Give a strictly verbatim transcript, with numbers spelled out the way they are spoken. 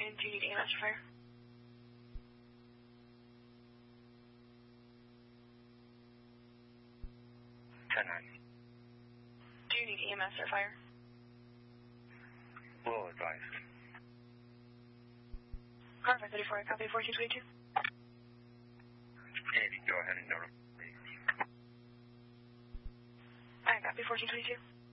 And do you need E M S or fire? ten nine. Do you need E M S or fire? Will advise. Car five thirty-four, copy fourteen twenty-two. Andy, go ahead and notify. Alright, copy fourteen twenty-two.